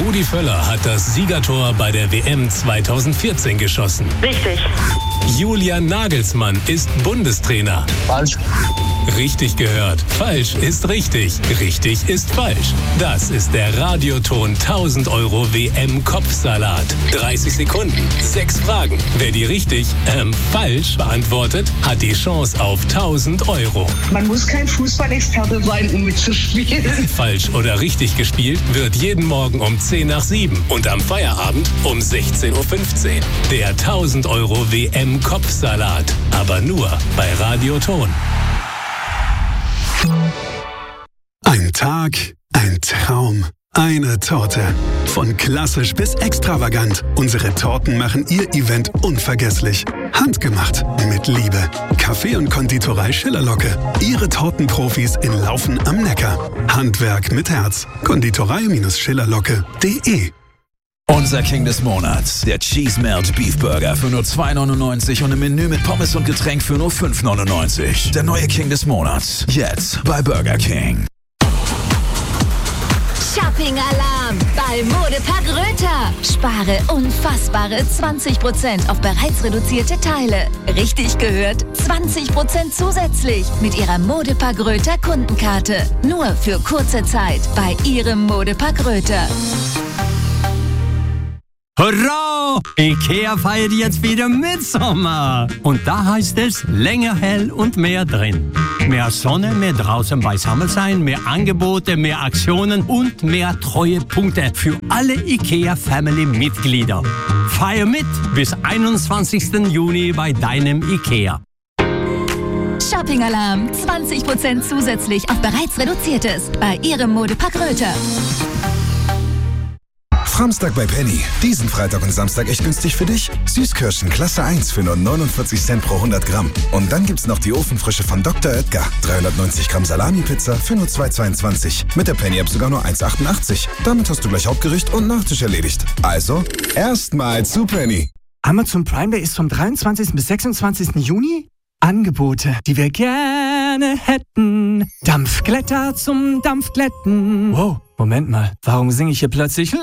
Rudi Völler hat das Siegertor bei der WM 2014 geschossen. Richtig. Julian Nagelsmann ist Bundestrainer. Falsch. Richtig gehört. Falsch ist richtig. Richtig ist falsch. Das ist der Radioton 1000 € WM-Kopfsalat. 30 Sekunden, 6 Fragen. Wer die richtig, falsch beantwortet, hat die Chance auf 1000 €. Man muss kein Fußballexperte sein, um mitzuspielen. Falsch oder richtig gespielt wird jeden Morgen um 10 nach 7 und am Feierabend um 16:15 Uhr. Der 1000 € WM-Kopfsalat. Aber nur bei Radioton. Ein Tag, ein Traum, eine Torte. Von klassisch bis extravagant. Unsere Torten machen Ihr Event unvergesslich. Handgemacht, mit Liebe. Kaffee und Konditorei Schillerlocke. Ihre Tortenprofis in Laufen am Neckar. Handwerk mit Herz. Konditorei-schillerlocke.de. Unser King des Monats, der Cheese Melt Beef Burger für nur 2,99 € und ein Menü mit Pommes und Getränk für nur 5,99 €. Der neue King des Monats, jetzt bei Burger King. Shopping-Alarm bei Modepark Röther. Spare unfassbare 20% auf bereits reduzierte Teile. Richtig gehört, 20% zusätzlich mit Ihrer Modepark Röther Kundenkarte. Nur für kurze Zeit bei Ihrem Modepark Röther. Hurra! IKEA feiert jetzt wieder Mitsommer. Und da heißt es länger hell und mehr drin. Mehr Sonne, mehr draußen beisammen sein, mehr Angebote, mehr Aktionen und mehr Treuepunkte für alle IKEA-Family-Mitglieder. Feier mit bis 21. Juni bei deinem IKEA. Shopping-Alarm, 20% zusätzlich auf bereits reduziertes bei Ihrem Modepark Röther. Samstag bei Penny. Diesen Freitag und Samstag echt günstig für dich. Süßkirschen Klasse 1 für nur 49 Cent pro 100 Gramm. Und dann gibt's noch die Ofenfrische von Dr. Oetker. 390 Gramm Salami-Pizza für nur 2,22. Mit der Penny-App sogar nur 1,88. Damit hast du gleich Hauptgericht und Nachtisch erledigt. Also, erstmal zu Penny. Amazon Prime Day ist vom 23. bis 26. Juni. Angebote, die wir gerne hätten. Dampfglätter zum Dampfglätten. Wow, Moment mal, warum singe ich hier plötzlich